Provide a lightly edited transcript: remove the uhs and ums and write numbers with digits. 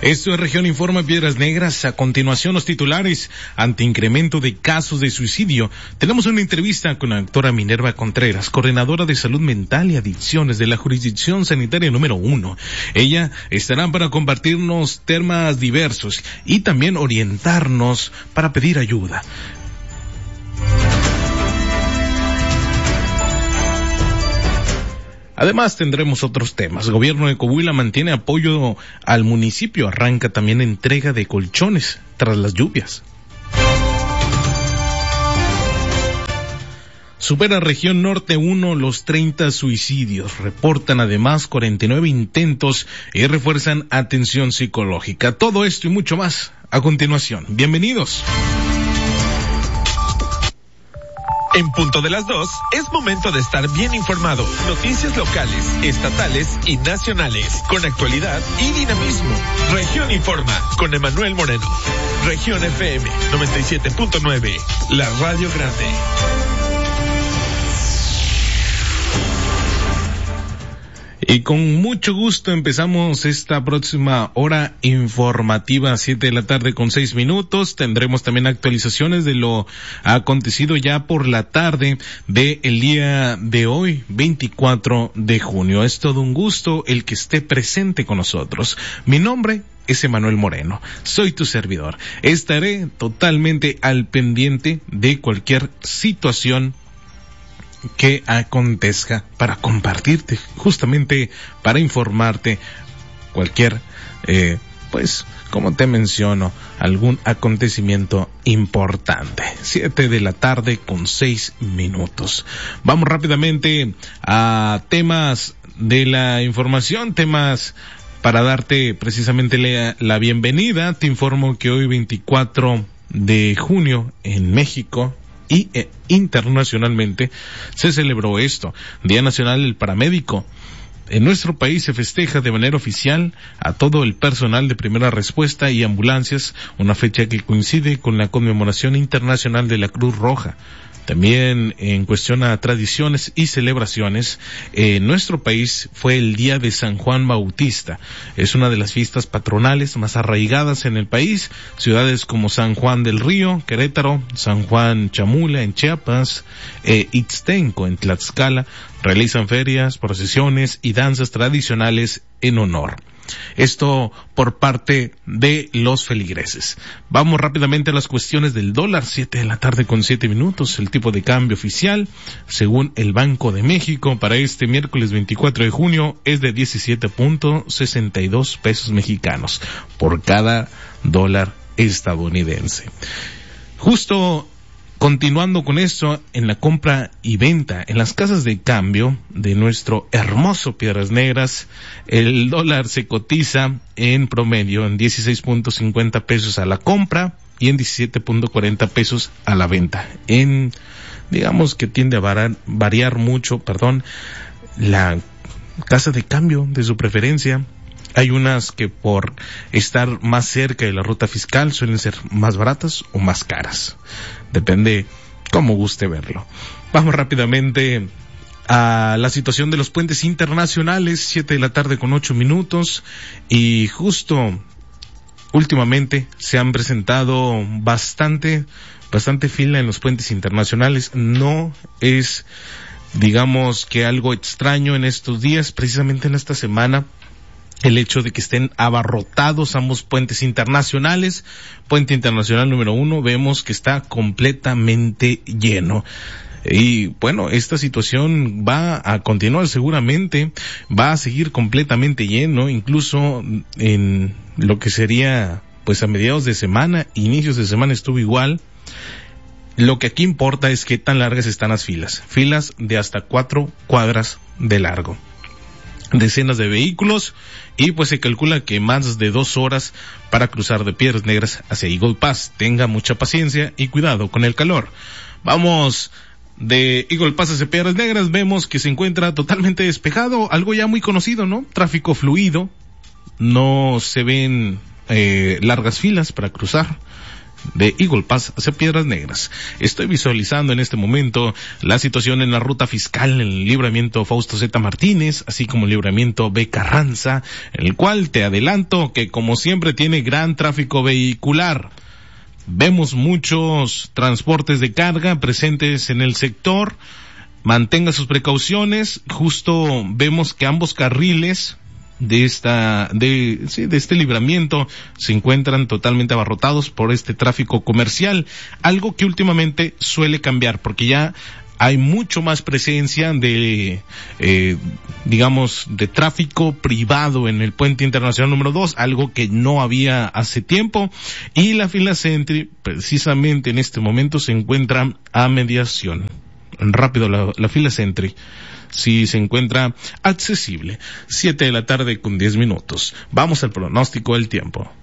Esto es Región Informa Piedras Negras. A continuación, los titulares. Ante incremento de casos de suicidio, tenemos una entrevista con la doctora Minerva Contreras, coordinadora de salud mental y adicciones de la jurisdicción sanitaria número 1. Ella estará para compartirnos temas diversos y también orientarnos para pedir ayuda. Además tendremos otros temas. Gobierno de Coahuila mantiene apoyo al municipio. Arranca también entrega de colchones tras las lluvias. Supera Región Norte 1 los 30 suicidios. Reportan además 49 intentos y refuerzan atención psicológica. Todo esto y mucho más a continuación. Bienvenidos. En punto de las 2, es momento de estar bien informado. Noticias locales, estatales y nacionales, con actualidad y dinamismo. Región Informa, con Emanuel Moreno. Región FM 97.9, la radio grande. Y con mucho gusto empezamos esta próxima hora informativa, 7 de la tarde con 6 minutos. Tendremos también actualizaciones de lo acontecido ya por la tarde del día de hoy, 24 de junio. Es todo un gusto el que esté presente con nosotros. Mi nombre es Emanuel Moreno, soy tu servidor. Estaré totalmente al pendiente de cualquier situación que acontezca para compartirte, justamente para informarte cualquier, pues, como te menciono, algún acontecimiento importante. 7 de la tarde con 6 minutos. Vamos rápidamente a temas de la información, temas para darte precisamente la bienvenida. Te informo que hoy 24 de junio en México y internacionalmente se celebró esto, Día Nacional del Paramédico. En nuestro país se festeja de manera oficial a todo el personal de primera respuesta y ambulancias, una fecha que coincide con la conmemoración internacional de la Cruz Roja. También en cuestión a tradiciones y celebraciones, en nuestro país fue el Día de San Juan Bautista. Es una de las fiestas patronales más arraigadas en el país. Ciudades como San Juan del Río, Querétaro, San Juan Chamula en Chiapas, Ixtenco en Tlaxcala, realizan ferias, procesiones y danzas tradicionales en honor. Esto por parte de los feligreses. Vamos rápidamente a las cuestiones del dólar. 7 de la tarde con 7 minutos. El tipo de cambio oficial, según el Banco de México, para este miércoles 24 de junio es de 17.62 pesos mexicanos por cada dólar estadounidense. Justo continuando con esto, en la compra y venta en las casas de cambio de nuestro hermoso Piedras Negras, el dólar se cotiza en promedio en 16.50 pesos a la compra y en 17.40 pesos a la venta. Digamos que tiende a variar mucho, la casa de cambio de su preferencia. Hay unas que por estar más cerca de la ruta fiscal suelen ser más baratas o más caras. Depende cómo guste verlo. Vamos rápidamente a la situación de los puentes internacionales, 7 de la tarde con 8 minutos. Y justo últimamente se han presentado bastante fila en los puentes internacionales. No es, digamos, que algo extraño en estos días, precisamente en esta semana, el hecho de que estén abarrotados ambos puentes internacionales. Puente internacional número 1, vemos que está completamente lleno. Y bueno, esta situación va a continuar seguramente, va a seguir completamente lleno, incluso en lo que sería, pues a mediados de semana, inicios de semana estuvo igual. Lo que aquí importa es qué tan largas están las filas de hasta 4 cuadras de largo. Decenas de vehículos y pues se calcula que más de 2 horas para cruzar de Piedras Negras hacia Eagle Pass. Tenga mucha paciencia y cuidado con el calor. Vamos de Eagle Pass hacia Piedras Negras, vemos que se encuentra totalmente despejado, algo ya muy conocido, ¿no? Tráfico fluido, no se ven largas filas para cruzar. de Eagle Pass hacia Piedras Negras. Estoy visualizando en este momento la situación en la ruta fiscal en el libramiento Fausto Z. Martínez, así como el libramiento B. Carranza, en el cual te adelanto que como siempre tiene gran tráfico vehicular. Vemos muchos transportes de carga presentes en el sector. Mantenga sus precauciones. Justo vemos que ambos carriles de este libramiento se encuentran totalmente abarrotados por este tráfico comercial, algo que últimamente suele cambiar porque ya hay mucho más presencia de tráfico privado en el puente internacional número 2, algo que no había hace tiempo, y la fila Sentry precisamente en este momento se encuentra a mediación. Rápido, la fila Sentry sí se encuentra accesible. 7 de la tarde con 10 minutos. Vamos al pronóstico del tiempo.